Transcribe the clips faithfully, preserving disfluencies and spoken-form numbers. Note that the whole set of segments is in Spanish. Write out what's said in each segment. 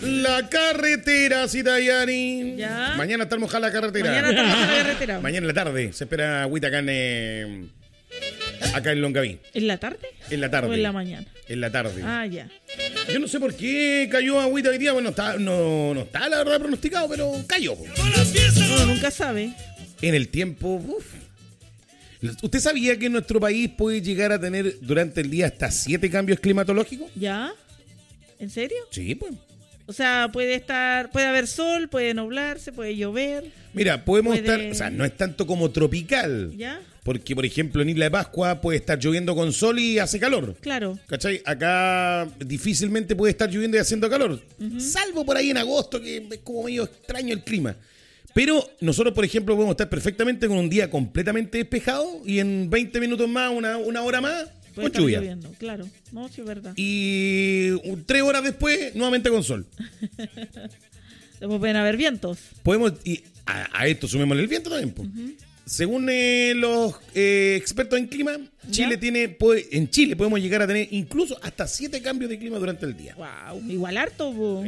la carretera, Citayani. ¿Ya? Mañana está mojada la carretera. Mañana está mojada la carretera. Mañana en la tarde. Se espera agüita acá en, eh, acá en Longaví. ¿En la tarde? En la tarde. ¿O en la mañana? En la tarde. Ah, ya. Yo no sé por qué cayó agüita hoy día. Bueno, está, no, no está la verdad pronosticado, pero cayó. Uno nunca sabe. En el tiempo, uf. ¿Usted sabía que nuestro país puede llegar a tener durante el día hasta siete cambios climatológicos? ¿Ya? ¿En serio? Sí, pues. O sea, puede estar, puede haber sol, puede nublarse, puede llover. Mira, podemos puede... estar, o sea, no es tanto como tropical. ¿Ya? Porque, por ejemplo, en Isla de Pascua puede estar lloviendo con sol y hace calor. Claro. ¿Cachai? Acá difícilmente puede estar lloviendo y haciendo calor. Uh-huh. Salvo por ahí en agosto, que es como medio extraño el clima. Pero nosotros, por ejemplo, podemos estar perfectamente con un día completamente despejado y en veinte minutos más, una, una hora más, puede con lluvia. Lloviendo, claro. No, sí es verdad. Y tres horas después, nuevamente con sol. Después pueden haber vientos. Podemos, y a, a esto sumémosle el viento también. Uh-huh. Según eh, los eh, expertos en clima, Chile ¿Ya? tiene puede, en Chile podemos llegar a tener incluso hasta siete cambios de clima durante el día. Wow, igual harto, bo.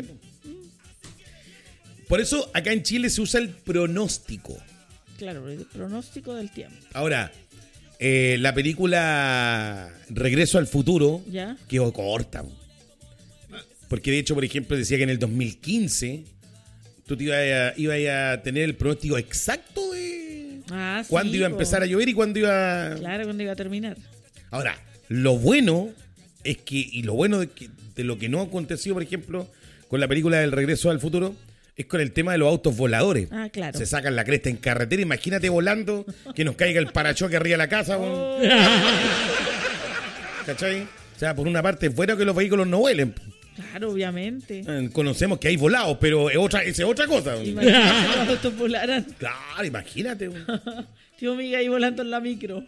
Por eso acá en Chile se usa el pronóstico. Claro, el pronóstico del tiempo. Ahora, eh, la película Regreso al Futuro ¿Ya? quedó corta. Porque de hecho, por ejemplo, decía que en el dos mil quince tú te ibas a, ibas a tener el pronóstico exacto de ah, cuándo sí, iba a empezar po. a llover y cuándo iba... Claro, cuándo iba a terminar. Ahora, lo bueno es que, y lo bueno de, que, de lo que no ha acontecido, por ejemplo, con la película del Regreso al Futuro, es con el tema de los autos voladores. Ah, claro. Se sacan la cresta en carretera. Imagínate volando, que nos caiga el parachoque arriba de la casa. Oh. ¿Cachai? O sea, por una parte es bueno que los vehículos no vuelen. Claro, obviamente. Eh, conocemos que hay volados, pero es otra, es otra cosa. Imagínate que los autos volaran. Claro, imagínate. Tío Miga ahí volando en la micro.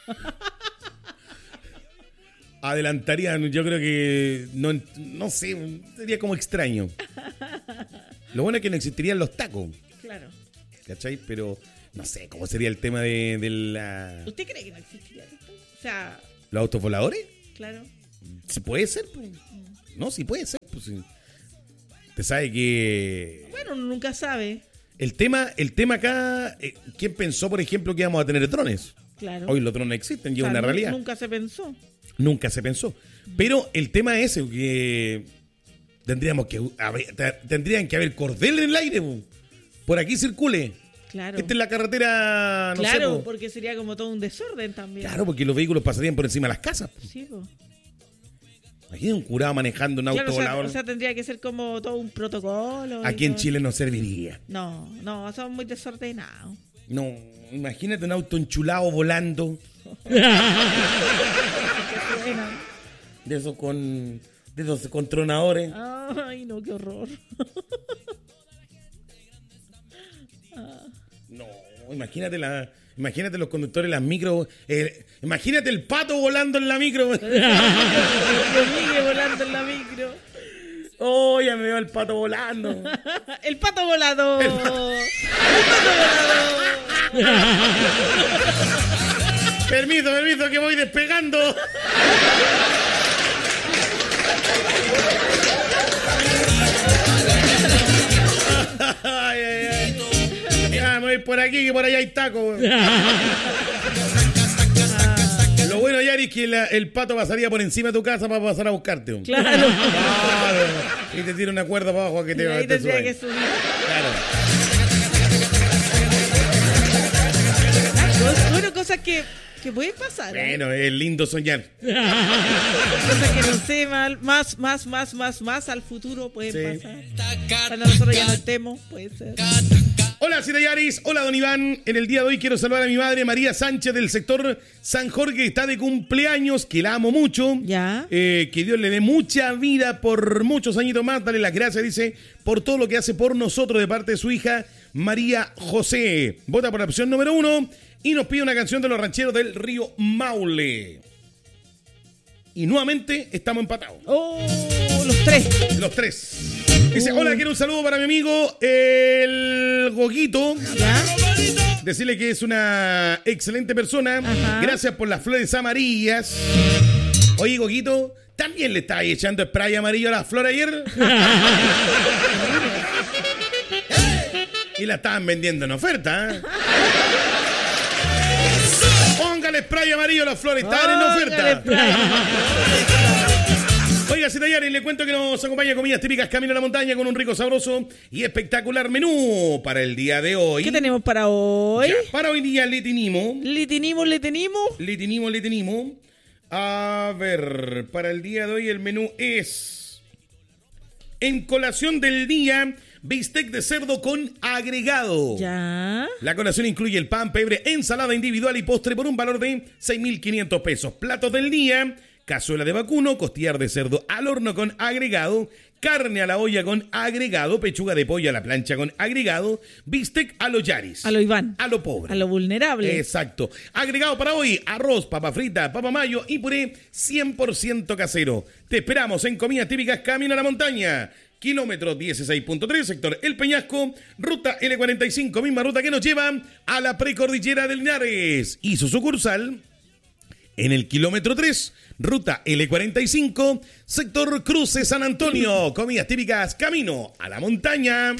Adelantarían, yo creo que, no, no sé, sería como extraño. Lo bueno es que no existirían los tacos. Claro. ¿Cachai? Pero no sé cómo sería el tema de, de la... ¿Usted cree que no existiría esto? O sea... ¿Los autos voladores? Claro. ¿Sí puede ser? Pues. Mm. No, sí puede ser. Pues, sí. Te sabe que... Bueno, uno nunca sabe. El tema, el tema acá, eh, ¿quién pensó, por ejemplo, que íbamos a tener drones? Claro. Hoy los drones existen, y es o sea, una no, realidad. Nunca se pensó. Nunca se pensó. Mm. Pero el tema es ese, que... Tendríamos que haber, tendrían que haber cordel en el aire, po. Por aquí circule. Claro. Esta es la carretera, no claro, sé, po. porque sería como todo un desorden también. Claro, porque los vehículos pasarían por encima de las casas. Po. Sí, po. Imagínate un curado manejando un auto claro, o sea, volador. O sea, tendría que ser como todo un protocolo. Aquí en todo. Chile no serviría. No, no, son muy desordenados. No, imagínate un auto enchulado volando. De esos con... De esos con tronadores. Ay, no, qué horror. No, imagínate la, imagínate los conductores de las micros. Eh, imagínate el pato volando en la micro. Yo Miguel volando en la micro. Oh, ya me veo el pato volando. El pato volador. El, pa- el pato volador. Permiso, permiso, que voy despegando. Ay, ay, ay. Ya me voy por aquí, que por allá hay taco. Lo bueno, Yari, es que la, el pato pasaría por encima de tu casa para pasar a buscarte. Claro. Claro. Y te tira una cuerda para abajo que te, y ahí te tendría sube. que subir. Claro. Bueno, cosas que, que pueden pasar. ¿eh? Bueno, es lindo soñar. Cosas que no sé, mal, más, más, más, más, más al futuro pueden sí. pasar. Cuando nosotros ya no estemos, puede ser. Hola, Cita Yaris. Hola, don Iván. En el día de hoy quiero saludar a mi madre, María Sánchez, del sector San Jorge, que está de cumpleaños, que la amo mucho. Ya. Eh, que Dios le dé mucha vida por muchos añitos más. Dale las gracias, dice, por todo lo que hace por nosotros de parte de su hija, María José. Vota por la opción número uno y nos pide una canción de los rancheros del río Maule. Y nuevamente estamos empatados. Oh, los tres. Los tres. Dice, hola, quiero un saludo para mi amigo el Goguito. ¿Ya? Decirle que es una excelente persona. Ajá. Gracias por las flores amarillas. Oye, Goguito, ¿también le estabas echando spray amarillo a las flores ayer? Y la estaban vendiendo en oferta, ¿eh? Póngale spray amarillo a las flores, estaban en oferta. Oiga, Citayari, le cuento que nos acompaña Comidas Típicas Camino a la Montaña con un rico, sabroso y espectacular menú para el día de hoy. ¿Qué tenemos para hoy? Ya, para hoy día le tenemos. ¿Le tenemos, le tenemos? Le tenemos, le tenemos. A ver, para el día de hoy el menú es... En colación del día, bistec de cerdo con agregado. Ya. La colación incluye el pan, pebre, ensalada individual y postre por un valor de seis mil quinientos pesos. Platos del día... Cazuela de vacuno, costillar de cerdo al horno con agregado, carne a la olla con agregado, pechuga de pollo a la plancha con agregado, bistec a lo Yaris. A lo Iván. A lo pobre. A lo vulnerable. Exacto. Agregado para hoy, arroz, papa frita, papa mayo y puré cien por ciento casero. Te esperamos en Comidas Típicas Camino a la Montaña. Kilómetro dieciséis punto tres, sector El Peñasco, ruta L cuarenta y cinco, misma ruta que nos lleva a la precordillera de Linares. Y su sucursal en el kilómetro tres, ruta L cuarenta y cinco, sector Cruce San Antonio. Comidas Típicas Camino a la Montaña.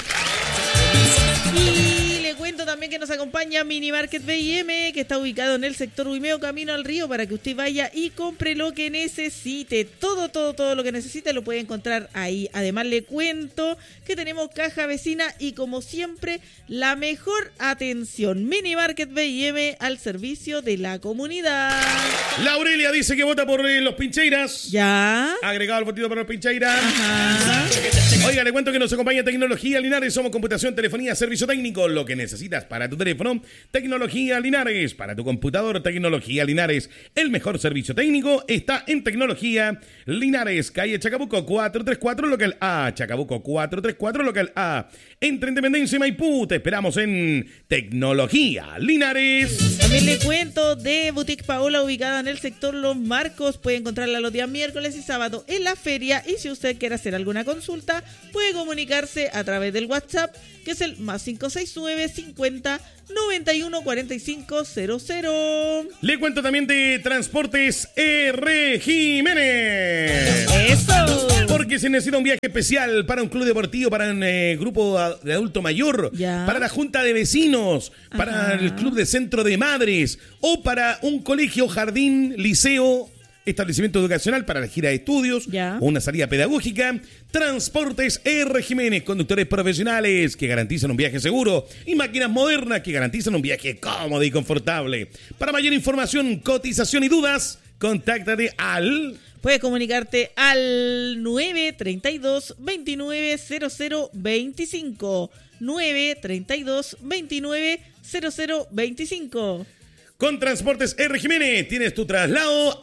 Y le cuento también que nos acompaña Mini Market B y M, que está ubicado en el sector Huimeo, camino al río, para que usted vaya y compre lo que necesite. Todo, todo, todo lo que necesite lo puede encontrar ahí. Además le cuento que tenemos caja vecina y, como siempre, la mejor atención. Mini Market B y M al servicio de la comunidad. La Aurelia dice que vota por eh, los Pincheiras. Ya. Agregado el votito para los Pincheiras. Ajá. Oiga, le cuento que nos acompaña Tecnología Linares. Somos computación, telefonía, servicio técnico. Lo que necesitas para tu teléfono, Tecnología Linares. Para tu computador, Tecnología Linares. El mejor servicio técnico está en Tecnología Linares. Calle Chacabuco cuatrocientos treinta y cuatro, local A. Chacabuco cuatrocientos treinta y cuatro, local A. Entre Independencia y Maipú. Te esperamos en Tecnología Linares. También le cuento de Boutique Paola, ubicada en el sector Los Marcos. Puede encontrarla los días miércoles y sábado en la feria. Y si usted quiere hacer alguna consulta, puede comunicarse a través del WhatsApp, que es el más cinco seis nueve cincuenta noventa y uno cuarenta y cinco cero cero. Le cuento también de Transportes R. Jiménez. ¡Eso! Porque se necesita un viaje especial para un club deportivo, para un eh, grupo de adulto mayor, ya, para la junta de vecinos, para ajá, el club de centro de madres o para un colegio, jardín, liceo, establecimiento educacional, para la gira de estudios, ya, o una salida pedagógica. Transportes R. Jiménez, conductores profesionales que garantizan un viaje seguro y máquinas modernas que garantizan un viaje cómodo y confortable. Para mayor información, cotización y dudas, contáctate al... Puedes comunicarte al nueve treinta y dos veintinueve cero cero veinticinco. nueve treinta y dos veintinueve cero cero veinticinco. Con Transportes R. Jiménez tienes tu traslado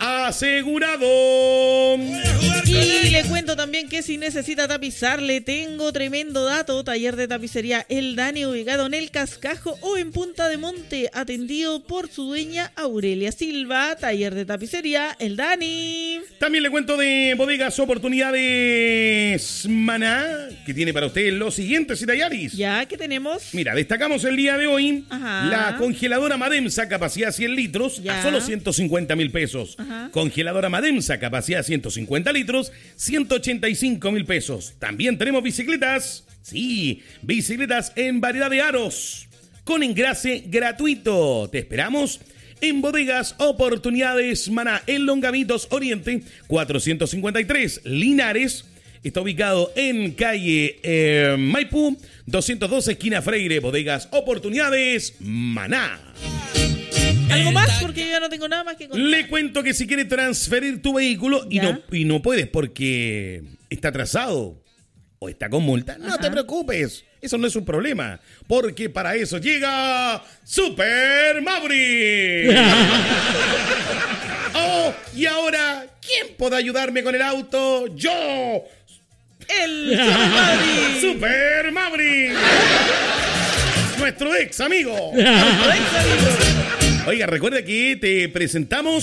asegurado. Y le cuento también que si necesita tapizar, le tengo tremendo dato. Taller de tapicería El Dani, ubicado en El Cascajo o en Punta de Monte, atendido por su dueña Aurelia Silva. Taller de tapicería El Dani. También le cuento de Bodegas Oportunidades Maná, que tiene para usted los siguientes Itayaris. Ya, ¿qué tenemos? Mira, destacamos el día de hoy, ajá, la congeladora Mademsa, capacidad cien litros, ya, a solo ciento cincuenta mil pesos. Ajá. Congeladora Mademsa, capacidad ciento cincuenta litros, ciento ochenta y cinco mil pesos. También tenemos bicicletas, sí, bicicletas en variedad de aros, con engrase gratuito. Te esperamos en Bodegas Oportunidades Maná, en Longavitos Oriente, cuatrocientos cincuenta y tres, Linares. Está ubicado en calle eh, Maipú, doscientos doce, esquina Freire. Bodegas Oportunidades Maná. ¿Algo más? Porque yo ya no tengo nada más que contar. Le cuento que si quiere transferir tu vehículo y no, y no puedes porque está atrasado o está con multa, no, ajá, te preocupes. Eso no es un problema, porque para eso llega Super Mauri. Oh, y ahora, ¿quién puede ayudarme con el auto? ¡Yo! ¡El Super Mauri! ¡Super Mauri! Nuestro ex amigo. Nuestro ex amigo. Oiga, recuerda que te presentamos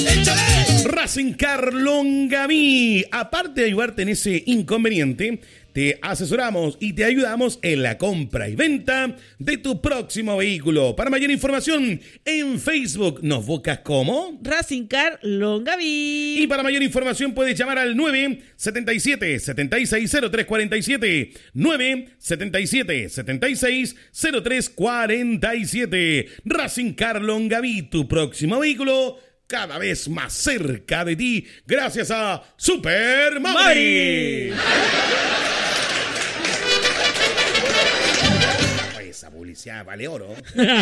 Racing Car Longaví. Aparte de ayudarte en ese inconveniente, te te asesoramos y te ayudamos en la compra y venta de tu próximo vehículo. Para mayor información, en Facebook nos buscas como Racing Car Longaví. Y para mayor información puedes llamar al nueve siete siete, siete seis cero tres cuatro siete, nueve siete siete, siete seis cero tres cuatro siete. Racing Car Longaví, tu próximo vehículo cada vez más cerca de ti, gracias a Super Mari. Esa publicidad vale oro.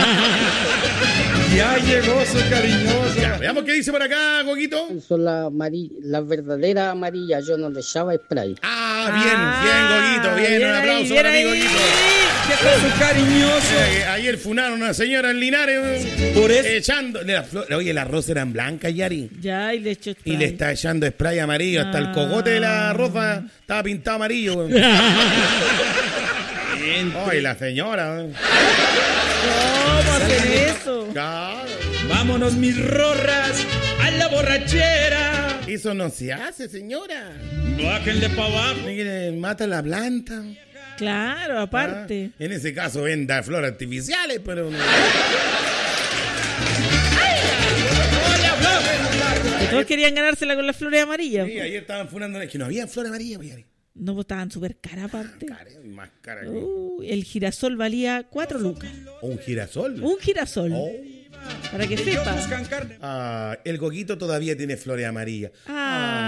Ya llegó su cariñoso. Ya, veamos qué dice por acá, Goguito. Son las la verdaderas amarillas, yo no le echaba spray. Ah, bien, bien, Goguito, bien, bien un aplauso bien para mí, ahí. Goguito. Llegó su cariñoso. Eh, ayer funaron a una señora en Linares Por eso. echando. La flor, oye, las rosas eran blancas, Yari. Ya, y le echó spray. Y le está echando spray amarillo. Hasta el cogote de la rosa estaba pintado amarillo. weón. Ay, la señora. weón. ¿Cómo hacen eso? Claro. Vámonos, mis rorras, a la borrachera. Eso no se hace, señora. Bájenle para abajo. Mire, mata la planta. Claro, aparte. Ah, en ese caso venda flores artificiales, pero no. Que todos querían ganársela con las flores amarillas. Sí, ayer estaban funando. Es que no había flores amarillas, pues, Yari. No, pues estaban súper caras aparte. Cara, más cara que. Uh, el girasol valía cuatro lucas. Un girasol. Un girasol. Oh. Para que Ellos sepa. buscan carne. Ah, el Goguito todavía tiene flores amarillas. Ah.